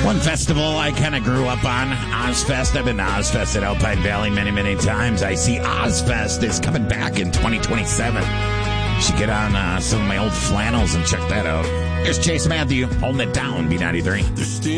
One festival I kind of grew up on, Ozfest. I've been to Ozfest at Alpine Valley many, many times. I see Ozfest is coming back in 2027. Should get on some of my old flannels and check that out. Here's Chase Matthew holding it down, B93.